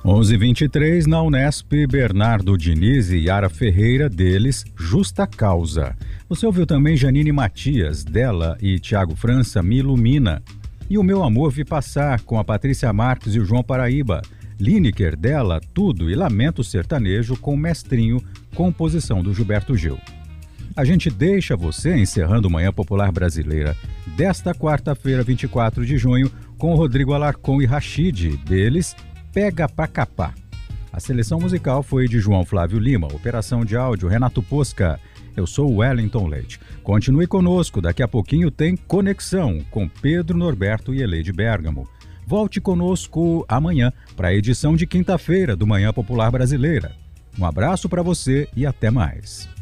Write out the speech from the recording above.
11h23 na Unesp, Bernardo Diniz e Yara Ferreira, deles, Justa Causa. Você ouviu também Janine Matias, dela e Thiago França, Me Ilumina. E O Meu Amor Vi Passar, com a Patrícia Marques e o João Paraíba. Lineker, dela, Tudo e Lamento Sertanejo, com Mestrinho, composição do Gilberto Gil. A gente deixa você encerrando Manhã Popular Brasileira desta quarta-feira, 24 de junho, com Rodrigo Alarcon e Rashid, deles, Pega Pra Capar. A seleção musical foi de João Flávio Lima, operação de áudio Renato Posca. Eu sou o Wellington Leite. Continue conosco, daqui a pouquinho tem Conexão com Pedro Norberto e Eleide Bergamo. Volte conosco amanhã para a edição de quinta-feira do Manhã Popular Brasileira. Um abraço para você e até mais.